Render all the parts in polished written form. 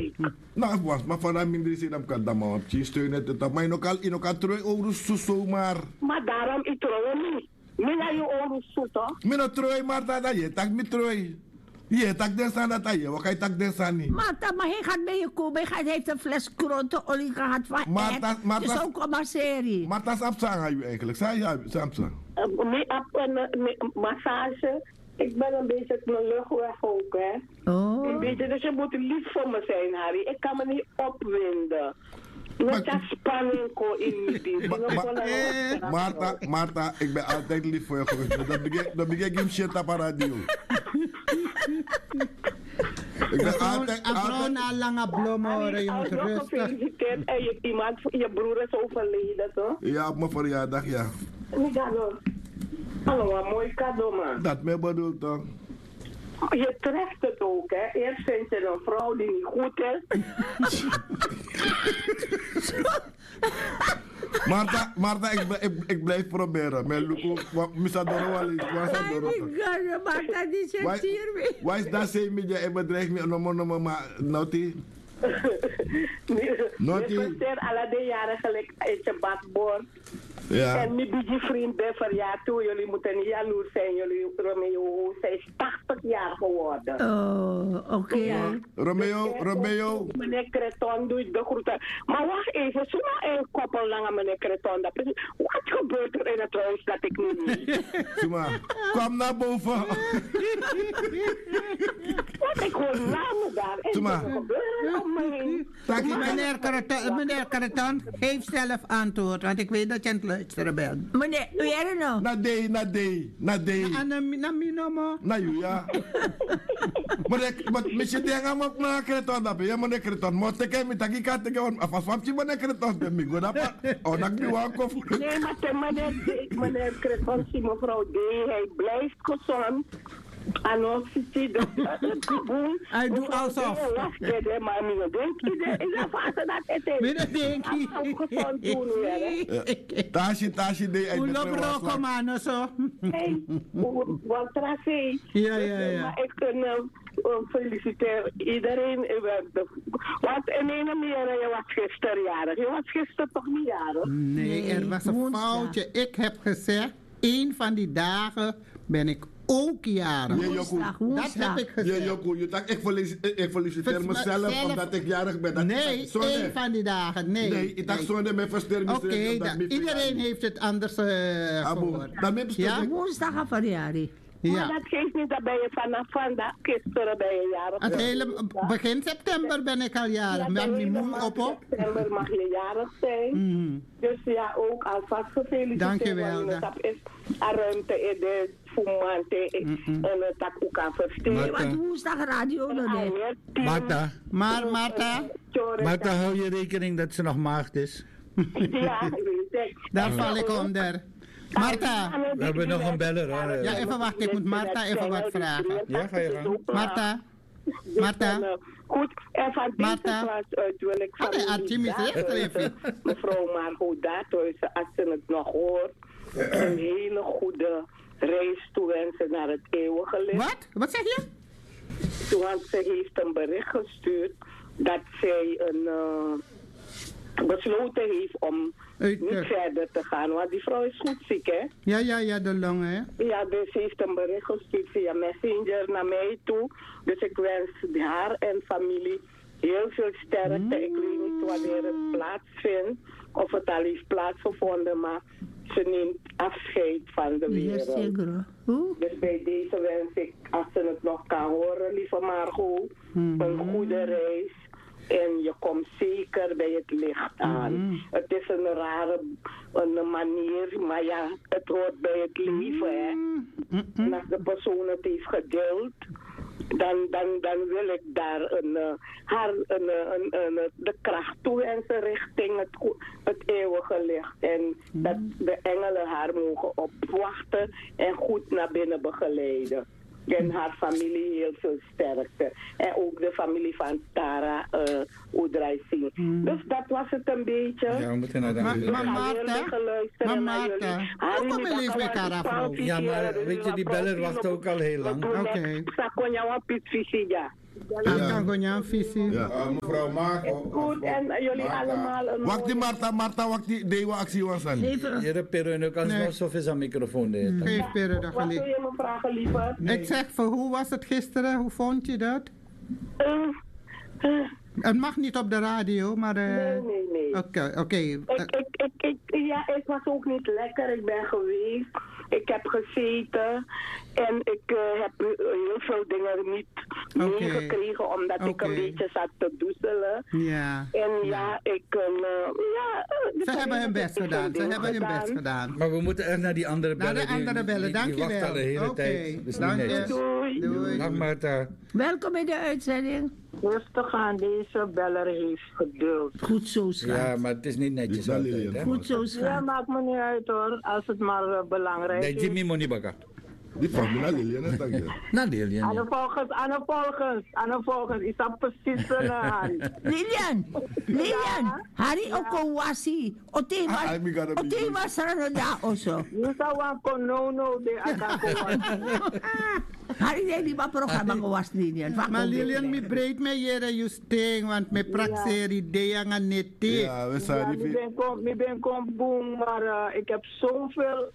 Nou, maar van minder zin am kan dan maar op je steunen het maar in elkaar terug over zomaar. Maar daarom ik trouw niet. Mina je over zo toch? Mina terug maar dat je tak met terug. Je tak den staan dat je, wat ga je tak den staan niet? Maar hij gaat bij je komen, hij heeft een fles kronteolie gehad van Ed. Het is ook een serie. Maar dat is afzang u eigenlijk, zei je Samson? Massage. Ik ben een beetje mijn lucht weg ook, hè. Oh. Een beetje, dus je moet lief voor me zijn, Harry. Ik kan me niet opwinden. Met dat spanning in die Marta, ik ben altijd lief voor je geweest. Dan begin ik hem shit op de radio. Ik ben altijd... na lange bloemen, je moet rustig. Gefeliciteerd en je broer is overleden, toch? Ja, op mijn verjaardag, ja. Hallo, wat mooi cadeau, man. Dat mij bedoelt toch? Je treft het ook, hè. Eerst vind je een vrouw die niet goed is. Marta, ik blijf proberen. Mijn Luko, Misa Doro is. Marta, die zit hier weer. Waar is dat ze met je bedrijf met een maar Naughty? Naughty? Je kunt alle de jaren gelijk uit je badboord. Ja. En nu bij je vriend bij verjaard toe, jullie moeten niet jaloers zijn. Jullie, Romeo, zij is 80 jaar geworden. Oh, oké. Ja. Romeo. Meneer Creton doet de groeten. Maar wacht even, zo maar een koppel lang aan meneer Creton. Wat gebeurt er in het huis dat ik niet weet? Suma, kom naar boven. Wat ik hoor namen daar. Suma. Wat gebeurt om me heen? Meneer Creton, geef zelf antwoord, want ik weet dat je aan het luisteren bent. Meneer, hoe jij er nou? Na minoma. Na you, ja. Maar misschien denk ik na Creton dat ja meneer Creton, maar te kijken met dat ik had te gaan afas van je meneer Creton ben ik goed dat oh dat nu wel koffie. Nee, maar meneer Creton zie mevrouw D, hij blijft gezond. En als je ziet dat hij doet alsof. Maar nu denk je, ik heb vader dat het is. Meneer denk je. Hij gezond doen weer. Tasje de. Hoe loopt er ook man zo? Hey, wat tracé. Ja. Maar ik kan feliciteer iedereen. Want in een meer, je was gisteren jarig. Je was gisteren toch niet jarig? Nee, er was een foutje. Ik heb gezegd, één van die dagen ben ik ook jarig. Dat heb ik gezegd. Ik feliciteer mezelf omdat ik jarig ben. Nee, één van die dagen. Nee, ik dacht zo met mijn versterking. Oké, iedereen heeft het anders gehoord. Ja, woensdag of verjaardag. Ja. Maar dat geeft niet, dat ben je vanaf vandaag, gisteren ben je jarig. Het hele begin september ben ik al jarig. Ben je moe op? September mag je jarig zijn. Dus ja, ook alvast gefeliciteerd. Dankjewel. Dat is een ruimte in de fumante en dat ook kan verstehen. Want woensdag radio nog niet. Marta, hou je rekening dat ze nog maagd is? Ja, daar val ik onder. Marta. We hebben nog een beller hoor. Ja, even wachten. Ik moet Marta even wat vragen. Ja, ga je gang. Marta. Goed, en van deze plaats uit wil ik van mevrouw Margot Daathuizen, als ze het nog hoort, een hele goede reis toewensen naar het eeuwige licht. Wat zeg je? Want ze heeft een bericht gestuurd dat zij een besloten heeft om niet verder te gaan. Want die vrouw is goed ziek, hè? Ja, de longen, hè? Ja, dus ze heeft een bericht gestuurd via Messenger naar mij toe. Dus ik wens haar en familie heel veel sterkte. Ik weet niet wanneer het plaatsvindt, of het al heeft plaatsgevonden, maar ze neemt afscheid van de wereld. Dus bij deze wens ik, als ze het nog kan horen, lieve Margot, een goede reis. En je komt zeker bij het licht aan. Het is een rare manier, maar ja, het hoort bij het leven, hè. En als de persoon het heeft gedeeld, dan wil ik daar de kracht toewensen richting het eeuwige licht. En dat de engelen haar mogen opwachten en goed naar binnen begeleiden. En haar familie heel veel sterkte. En ook de familie van Tara Oedraïsing. Dus dat was het een beetje. Ja, we moeten naar de Marta, hoe kom je lees bij Cara? Ja, maar weet je, die beller wacht ook al heel lang. Oké. Ik kan gewoon een visie. Mevrouw Marco. Goed, en jullie allemaal een Wacht die Marta, wacht die dewa actie was aan. Hier, Pero, nu kan ze zo veel aan microfoon. Geef Pero dat Wat wil gelijk. je me vragen, liever? Ik zeg, voor hoe was het gisteren? Hoe vond je dat? Het mag niet op de radio, maar... Nee. Oké. Ja, het was ook niet lekker. Ik ben geweest. Ik heb gezeten. En ik heb heel veel dingen niet meegekregen, omdat ik een beetje zat te doezelen. Ja. En ik... Ze hebben hun best gedaan. Maar we moeten echt naar die andere bellen. Naar de andere bellen, Die wachten al de hele tijd. Dus dank je. Doei. Dag Marta. Welkom in de uitzending. Rustig aan, deze beller heeft geduld. Goed zo, schat. Ja, maar het is niet netjes Dat altijd, Lilian. hè? Goed zo, Ja, schat. maakt me niet uit hoor, als het maar belangrijk Nee, is. Jimmy Monibaka. Die van mij Lilian, hè, dank je. Nou, Lilian. Aan de volgens, is dat precies een Harry. Lilian, Harry Okowasi. Ote was er een dag of zo. Je zou wel konono de akakowan. Harry deed niet wat programma was, Lilian. Maar Lilian, mi breed me jere justing, want me praxeri de aan nette. Ja, we zijn Ik ben kom boem, maar ik heb zoveel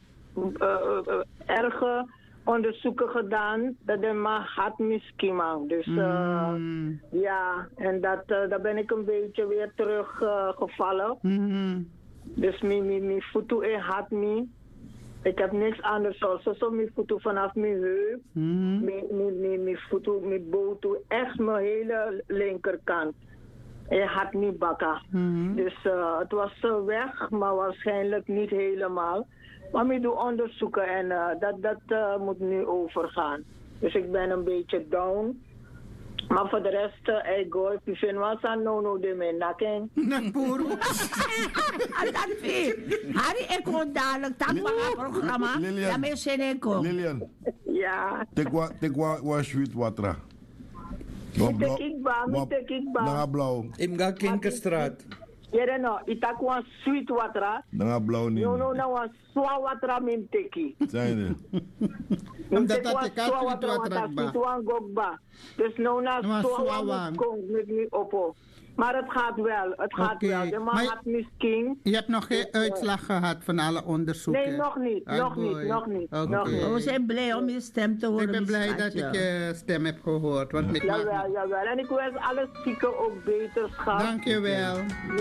erge onderzoeken gedaan dat de ma had miskimang. Dus ja, en daar ben ik een beetje weer teruggevallen. Dus mijn voet in had me. Ik heb niks anders zo mijn voet vanaf mijn heup. Mijn voet, mijn boot, echt mijn hele linkerkant. Hij had niet bakken. Dus het was weg, maar waarschijnlijk niet helemaal. Maar ik doe onderzoeken en dat moet nu overgaan. Dus ik ben een beetje down. Maar voor de rest, ik go. Ik vind wel zo'n no de mijn nakken. Nakpuru. Dat vind Harry, ik hoor dadelijk dat programma. Lilian. Daarmee zijn ik ook. Lilian, Ja. take one sweet water. Ik Nanga blauw. Imga Kinkerstraat. Ja, no, itak wan sweet water. Nanga blauw niet. No, wan swa water min teki. Zijn er? Omdat dat ik had sweet water ba. Wan gokba. Dus no na swa wan kong met mi opo. Maar het gaat wel, wel. De man had misschien... Je hebt nog geen uitslag gehad van alle onderzoeken? Nee, nog niet. We zijn blij om je stem te horen. Ik ben blij dat ik je stem heb gehoord. Want Jawel. En ik wens alle zieken ook beterschap. Dankjewel.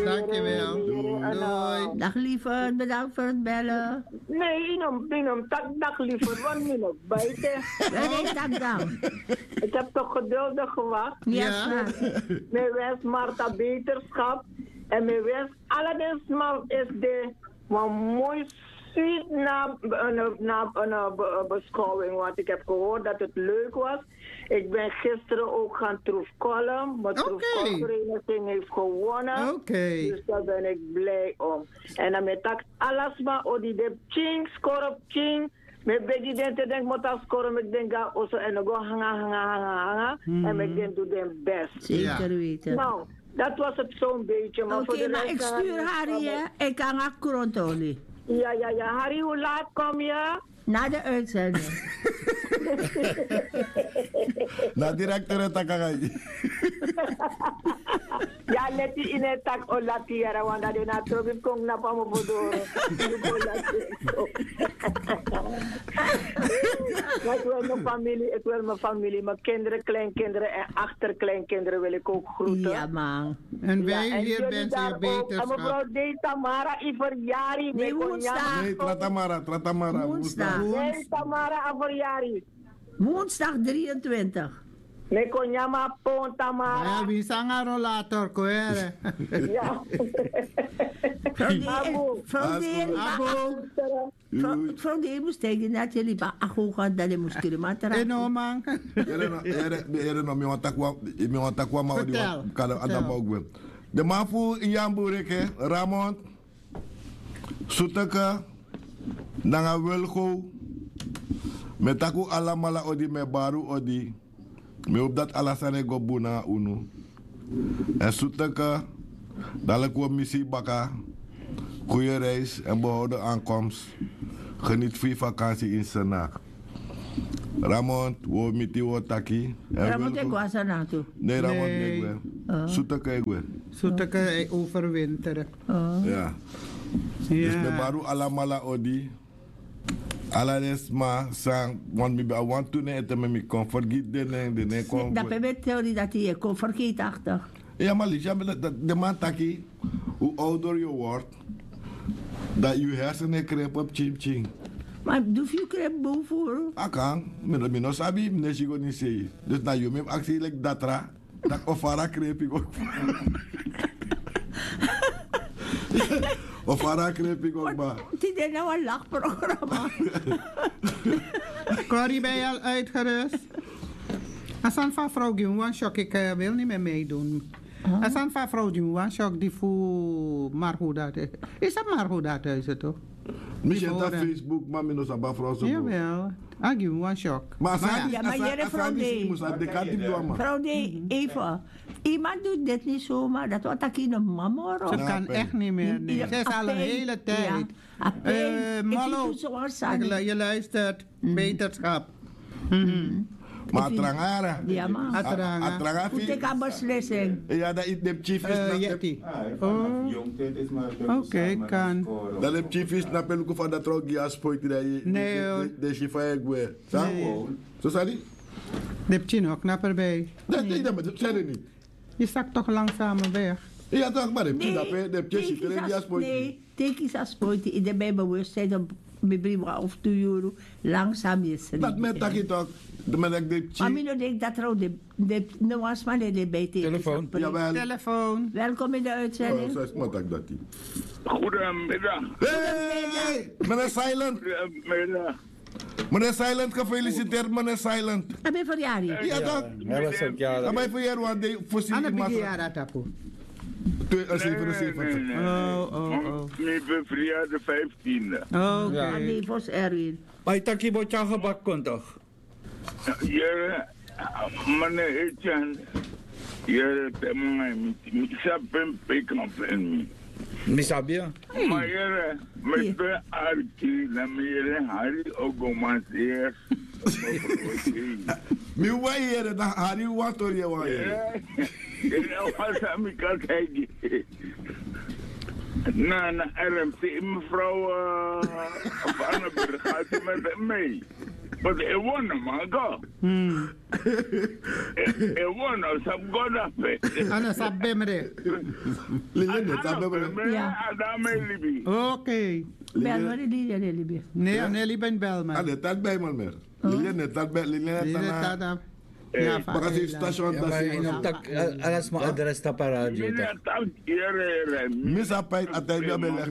Doei. Dag lieve, bedankt voor het bellen. Nee, dag liever, want ik nog buiten. Nee, dank. Ik heb toch geduldig gewacht. Ja. Mijn wens Marta beterschap. En mijn wens alleszins maar is de mooi sweet na een beschouwing. Want ik heb gehoord dat het leuk was. Ik ben gisteren ook gaan troefkollen. Maar troefkolvereniging heeft gewonnen. Dus daar ben ik blij om. En dan met dat alles maar die de ching, score ching. Met begi dente denk moet als scoren, ik denk dat also en dan go hanga. En ik denk doe den best. Zeker weten. Nou, dat was het zo'n beetje. Oké, maar ik stuur Harry, hè. Ik kan haar krontolie. Ja. Harry, hoe laat kom je? Na de uitzending. Na directeur takagaji. Ja, let je in het tak o latiara, want dat je na trobi kong na pa mo bodoro. Ik wil mijn familie, mijn kinderen, kleinkinderen en achterkleinkinderen wil ik ook groeten. Ja, man. En wij hier wensen je beterschap. En mevrouw De Tamara, Iverjari. Nee, woensdag. Nee, Tratamara. Woensdag. Nee, Tamara, Iverjari. Woensdag 23. Nee, Konyama, Pon, Tamara. Ja, wie sang een rollator, koere. Ja. Vrouw die moest tegen dat jullie bij Agoga dat je moest kilometer. En no man. De man voor in Jambureke, Ramon, Soeteke, Nanga Wilgo, met taku alamala odi me baru odi, me op dat alasane go buna unu. En Soeteke, dadelijk we missie baka, goede reis en behouden aankomst. Geniet veel vakantie in Senaag. Ramon, wo miti wo taki. Ramon te kwasa na tu. Nee, Ramon, Nee. nee. Soeteke, ik weer. Zoeteke overwinteren. Ja. Dus me Ja. baru alamala odi. Alanes ma sang want me I want to ne me me kon forget de ne kon. Dat ben je theorie dat hij kon vergeetachtig. Ja, maar Liesja, de man taki, hoe ouder je wordt, dat je hersenen krimpen op ching ching. Maar doe je krep boven? Akang, me no sabi, me ne niet zeggen. Dus na je me actie like datra, dat ofara krep ik ook. Ofara krep ik ook maar. Het is nou een lachprogramma. Corrie, ben je al uitgerust? Als aan van vrouw Gimwan Shock, ik wil niet meer meedoen. Als aan van vrouw Gimwan Shock, die voor Margoeda. Is dat Margoeda thuis, toch? Misschien op Facebook, maar me no sabba vrouw zo. Jawel. Gimwan Shock. Maar Ja, maar jij vrouw D. Vrouw D, even. Iemand doet dit niet zomaar. Dat wordt ook in een mama. Ze kan echt niet meer. Nee. Ze is al een hele tijd. Mallo, je luistert. Beterschap. Maar Trangara. Ja, man. Atranga Moet ik aan beslissing. Ja, dat is de chief is. Yeti. Oké, kan. Dat de chief is na peluku van dat rogi aspoit dat je. Nee, hoor. De chief van ik Zo zei hij? Dipje nog, knap erbij. Dat zei hij niet. Je zakt toch langzamer weg. Ja, toch, maar de chief is die aspoit. Nee, tekens aspoit. In de bijbewustzijn op mijn brief of 2 euro. Langzaam is het. Dat met dat je toch. Maar ik denk dat er de was maar de bij Telefoon. Jawel. Telefoon. Welkom in de uitzending. Zo is het dat hij. Goedemiddag. Hey, meneer Silent. Goedemiddag. Meneer Silent, gefeliciteerd meneer Silent. Ik ben verjaardag. Ja, toch? Hij was ook Ja, ja. maar voor jou, want de voorzien Aan in het begin massa. jaren tapu. 77. Ik ben verjaardag 15e. Oké. Nee, voor Erwin. Maar je takje botja gebak kon toch? Ja, meneer Etienne. Ja, temang misa pempekan fen. Misabia? Maar ja, met de arki na meer hari ogomaseer. Mi wa hier na hari wa tori wa hier. Ja, was aan kan kijken. Na RMC mevrouw van de Burg gaat met mee. But it won, man, go. It won, some god up it. Ano sabi mo rin? Lili net, sabi mo. Ja. Adame Libi. Oké. Bel maar die ja, Libia. Nee, Nelly ben bel Ah, maar. net dat bij man meer. Lili net dat bij Lili net na. Ja, Baka si station Ja, da maar si. inom tak alas mo adres ta para radio Mina ta. tak yere. Misa pay atay bi beleg.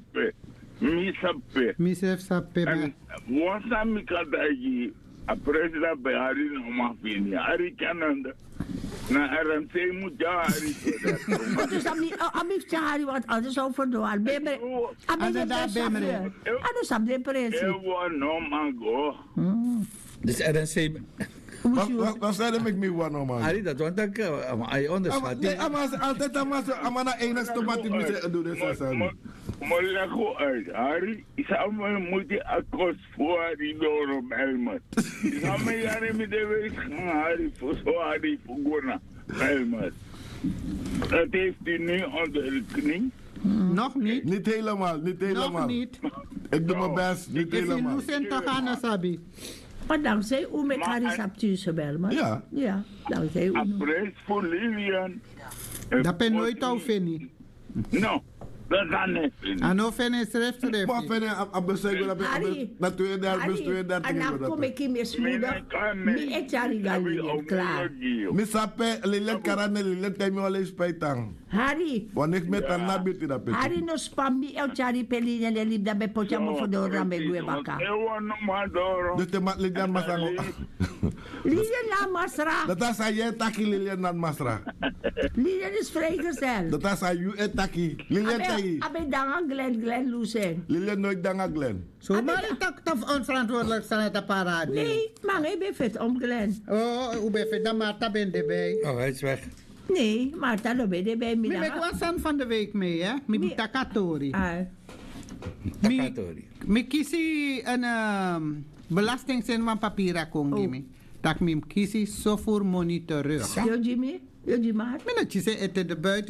Misape. Misef sabi ba? En wasa mi kadaji a president be hari no mafini. Hari kananda. Na RMC moet ja hari. Dus ami chari wat anders over door. Bebe. Ami de bebe. Ano sabi de presi. Ewa no mango. Dus RNC. Wat zei ik me wa normaal? Ari dat want tak ay onderschat. Nee, altijd amana enig tomatie moet doen dus zo. Molako uit Hari, samen moet je akkoord voor die door op Helmut. Samen jaren met de week gaan Hari voor zo Hari voor Gona Helmut. Dat heeft hij nu onder de knie. Nog niet. Niet helemaal, niet helemaal. Nog niet. Ik doe mijn best, niet Is in helemaal. Lucent toch aan sabi? Maar dankzij Oemek Haris Aptuze bel maar. Ja. Ja, dankzij Oemek. Apres voor Lilian. Dat ben nooit al vinden. No, dat kan niet. Ano vinden schrift Maar schrift. vinden abesegen dat na 32 En dan kom ik in mijn smoeder. Mi etjari galien, klaar. Misape lile karane lile temi wale spijtang. Harry. Wanneer met een nabiti dat Harry no spam mi etjari peline le lip da be potja mo fodor na me gue baka. Ewa no madoro. Dus de mat lilian masango. Lilian na masra. Dat is je taki lilian nan masra. Lilian is vrijgezel. Dat is je etaki. Lilian tayi. Abe dangan Glenn Lucen. Lilian nooit danga Glen. Zo maar ik tak onverantwoordelijk zijn het op radio. Nee, maar hij ben vet om Glenn. Oh, hoe ben je dan Marta ben erbij? Oh, hij is weg. Nee, Marta lo ben de bij Ik was aan van de week mee, hè? Met takatori. Takatori. Ik kies een belastingzin van papiera kongimi. Tak mim kisi so voor monitoreur. Yo Jimmy, yo Jimmy. Minutje ze eten de buiten.